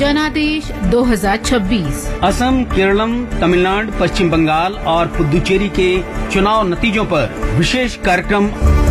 जनादेश 2026 असम, केरलम, तमिलनाडु, पश्चिम बंगाल और पुदुचेरी के चुनाव नतीजों पर विशेष कार्यक्रम।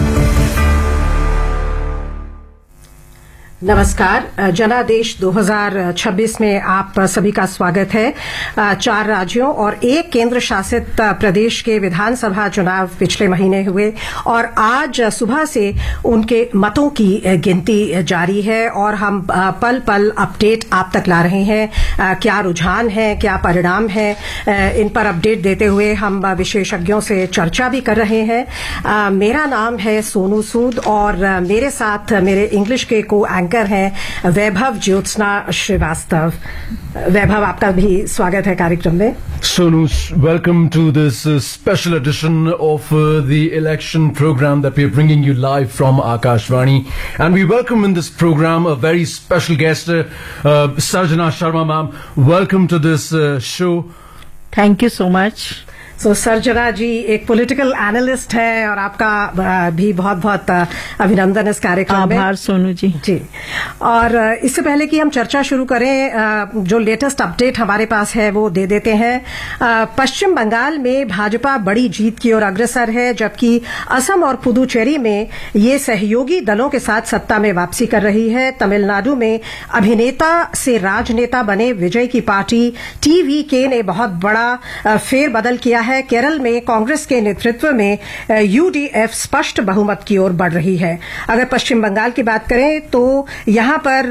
नमस्कार, जनादेश 2026 में आप सभी का स्वागत है। 4 राज्यों और 1 केंद्र शासित प्रदेश के विधानसभा चुनाव पिछले महीने हुए और आज सुबह से उनके मतों की गिनती जारी है और हम पल पल अपडेट आप तक ला रहे हैं। क्या रुझान है, क्या परिणाम है, इन पर अपडेट देते हुए हम विशेषज्ञों से चर्चा भी कर रहे हैं। मेरा नाम है सोनू सूद और मेरे साथ मेरे इंग्लिश के को एंकर हैं वैभव ज्योत्सना श्रीवास्तव। वैभव, आपका भी स्वागत है कार्यक्रम में। Sonu, welcome to this special edition of the election program that we are bringing you live from Akashvani. And we welcome in this program a very special guest, Sarjana Sharma ma'am. Welcome to this show. Thank you so much. सर्जना जी एक political analyst है और आपका भी बहुत बहुत अभिनंदन इस कार्यक्रम में। आभार सोनू जी। जी, और इससे पहले कि हम चर्चा शुरू करें, जो लेटेस्ट अपडेट हमारे पास है वो दे देते हैं। पश्चिम बंगाल में भाजपा बड़ी जीत की ओर अग्रसर है, जबकि असम और पुदुचेरी में ये सहयोगी दलों के साथ सत्ता में वापसी कर रही है। तमिलनाडु में अभिनेता से राजनेता बने विजय की पार्टी टीवीके ने बहुत बड़ा फेरबदल किया है। केरल में कांग्रेस के नेतृत्व में यूडीएफ स्पष्ट बहुमत की ओर बढ़ रही है। अगर पश्चिम बंगाल की बात करें तो यहां पर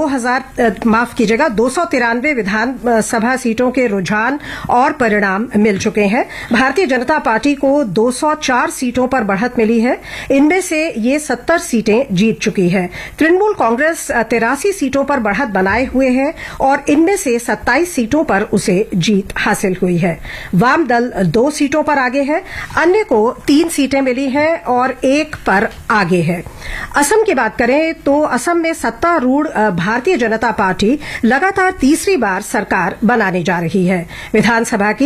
293 विधानसभा सीटों के रुझान और परिणाम मिल चुके हैं। भारतीय जनता पार्टी को 204 सीटों पर बढ़त मिली है, इनमें से ये 70 सीटें जीत चुकी है। तृणमूल कांग्रेस 83 सीटों पर बढ़त बनाए हुए है और इनमें से 27 सीटों पर उसे जीत हासिल हुई है। वाम दल 2 सीटों पर आगे है, अन्य को 3 सीटें मिली हैं और 1 पर आगे है। असम की बात करें तो असम में सत्तारूढ़ भारतीय जनता पार्टी लगातार तीसरी बार सरकार बनाने जा रही है। विधानसभा की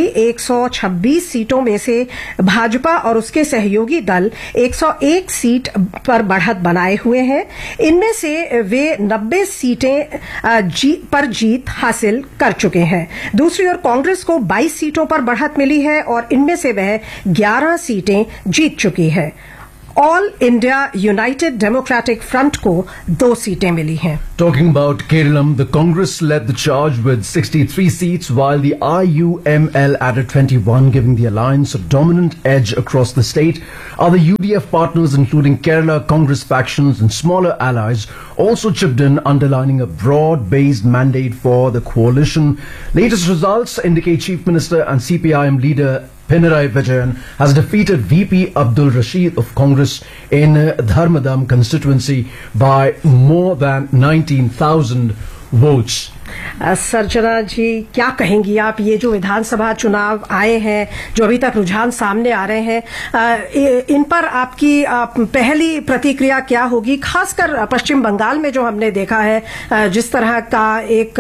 126 सीटों में से भाजपा और उसके सहयोगी दल 101 सीट पर बढ़त बनाए हुए हैं। इनमें से वे 90 सीटें पर जीत हासिल कर चुके हैं। दूसरी ओर कांग्रेस को 22 सीटों पर बढ़त मिली है और इनमें से वह 11 सीटें जीत चुकी है। All India United democratic front को 2 सीटें मिली हैं। Talking about Kerala, the Congress led the charge with 63 seats, while the IUML added 21, giving the alliance a dominant edge across the state. Other UDF partners, including Kerala Congress factions and smaller allies, also chipped in, underlining a broad-based mandate for the coalition. Latest results indicate Chief Minister and CPIM leader Pinarayi Vijayan has defeated VP Abdul Rashid of Congress in Dharmadam constituency by more than 19,000 votes. सर्जना जी, क्या कहेंगी आप? ये जो विधानसभा चुनाव आए हैं, जो अभी तक रुझान सामने आ रहे हैं, इन पर आपकी पहली प्रतिक्रिया क्या होगी? खासकर पश्चिम बंगाल में जो हमने देखा है, जिस तरह का एक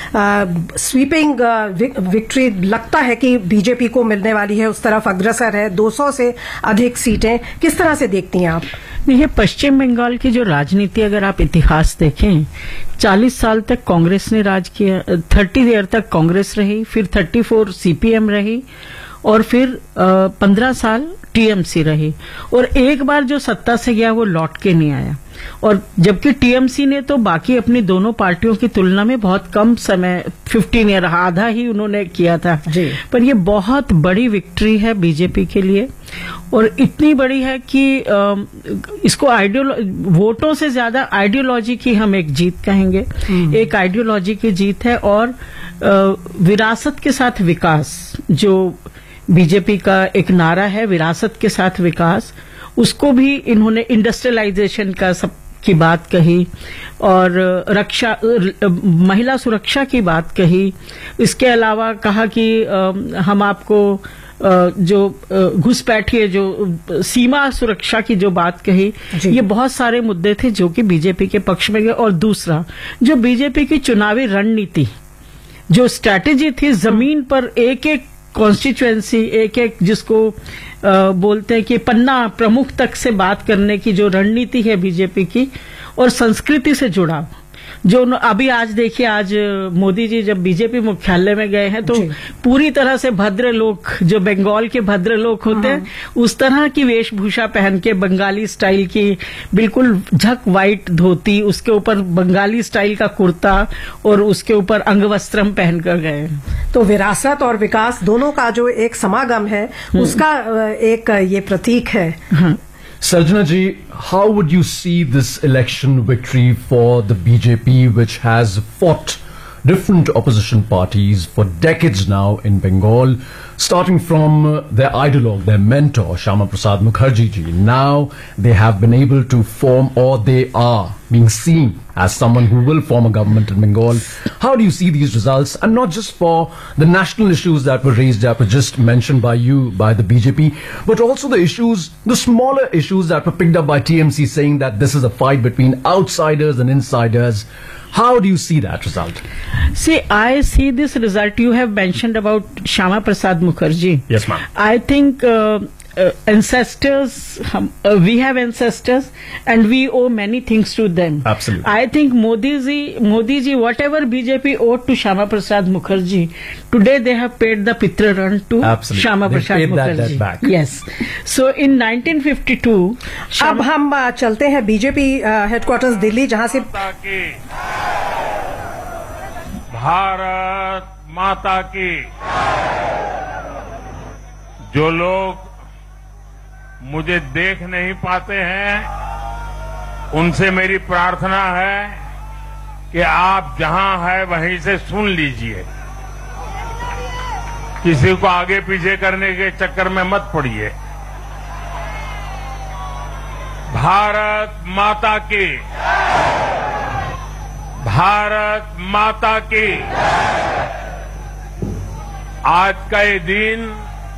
स्वीपिंग विक्ट्री लगता है कि बीजेपी को मिलने वाली है, उस तरफ अग्रसर है। 200 से अधिक सीटें, किस तरह से देखती हैं आप? देखिए, पश्चिम बंगाल की जो राजनीति अगर आप इतिहास देखें, 40 साल तक कांग्रेस ने राज किया, 30 ईयर तक कांग्रेस रही, फिर 34 सीपीएम रही और फिर 15 साल टीएमसी रही और एक बार जो सत्ता से गया वो लौट के नहीं आया। और जबकि टीएमसी ने तो बाकी अपनी दोनों पार्टियों की तुलना में बहुत कम समय, 15 ईयर, आधा ही उन्होंने किया था जी। पर ये बहुत बड़ी विक्ट्री है बीजेपी के लिए और इतनी बड़ी है कि इसको वोटों से ज्यादा आइडियोलॉजी की हम एक जीत कहेंगे। एक आइडियोलॉजी की जीत है और विरासत के साथ विकास, जो बीजेपी का एक नारा है, विरासत के साथ विकास, उसको भी इन्होंने इंडस्ट्रियलाइजेशन का सब की बात कही और रक्षा, महिला सुरक्षा की बात कही। इसके अलावा कहा कि हम आपको जो घुसपैठिए, जो सीमा सुरक्षा की जो बात कही, ये बहुत सारे मुद्दे थे जो कि बीजेपी के पक्ष में गए। और दूसरा, जो बीजेपी की चुनावी रणनीति, जो स्ट्रैटेजी थी, जमीन पर एक एक कॉन्स्टिट्यूएंसी, एक एक जिसको बोलते हैं कि पन्ना प्रमुख तक से बात करने की जो रणनीति है बीजेपी की, और संस्कृति से जुड़ा, जो अभी आज देखिए, आज मोदी जी जब बीजेपी मुख्यालय में गए हैं तो जी। पूरी तरह से भद्र लोग, जो बंगाल के भद्र लोग होते हैं, उस तरह की वेशभूषा पहन के, बंगाली स्टाइल की बिल्कुल झक व्हाइट धोती, उसके ऊपर बंगाली स्टाइल का कुर्ता और उसके ऊपर अंगवस्त्रम पहनकर गए। तो विरासत और विकास दोनों का जो एक समागम है, उसका एक ये प्रतीक है। Sarjana ji, how would you see this election victory for the BJP, which has fought different opposition parties for decades now in Bengal, starting from their ideologue, their mentor, Shyama Prasad Mukherjee ji. Now they have been able to form, or they are being seen as someone who will form a government in Bengal. How do you see these results? And not just for the national issues that were raised, that were just mentioned by you, by the BJP, but also the issues, the smaller issues that were picked up by TMC, saying that this is a fight between outsiders and insiders. How do you see that result? See, I see this result. You have mentioned about Shyama Prasad Mukherjee. Yes, ma'am. I think ancestors, we have ancestors and we owe many things to them. Absolutely. I think Modi ji, whatever BJP owed to Shyama Prasad Mukherjee, today they have paid the Pitra Ran to Absolutely. Shyama They Prasad paid that Mukherjee. back. Yes. So in 1952, अब हम चलते हैं BJP headquarters Delhi, जहां से भारत माता की। जो लोग मुझे देख नहीं पाते हैं, उनसे मेरी प्रार्थना है कि आप जहां है वहीं से सुन लीजिए, किसी को आगे पीछे करने के चक्कर में मत पड़िए। भारत माता की, भारत माता की। आज का ये दिन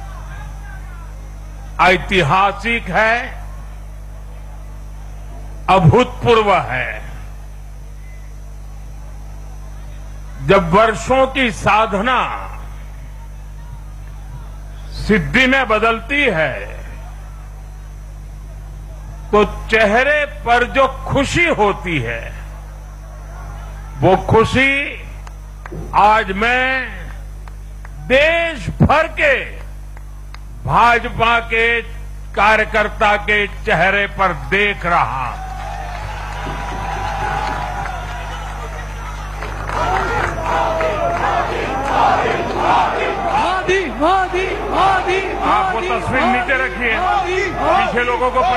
ऐतिहासिक है, अभूतपूर्व है। जब वर्षों की साधना सिद्धि में बदलती है, तो चेहरे पर जो खुशी होती है, वो खुशी आज मैं देश भर के भाजपा के कार्यकर्ता के चेहरे पर देख रहा। मोदी मोदी मोदी, आप वो तस्वीर नीचे रखिए, पीछे लोगों को